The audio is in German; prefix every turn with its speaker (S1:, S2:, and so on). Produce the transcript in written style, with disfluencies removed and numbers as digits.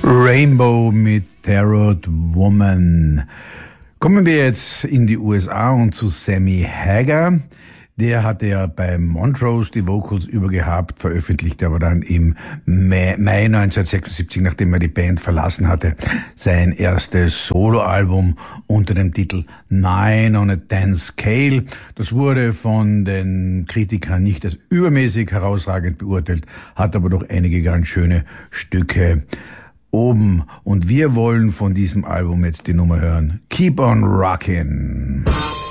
S1: Rainbow mit Tarot Woman. Kommen wir jetzt in die USA und zu Sammy Hagar. Der hatte ja bei Montrose die Vocals übergehabt, veröffentlichte aber dann im Mai 1976, nachdem er die Band verlassen hatte, sein erstes Soloalbum unter dem Titel Nine on a 10 Scale. Das wurde von den Kritikern nicht als übermäßig herausragend beurteilt, hat aber doch einige ganz schöne Stücke oben. Und wir wollen von diesem Album jetzt die Nummer hören. Keep on Rockin'.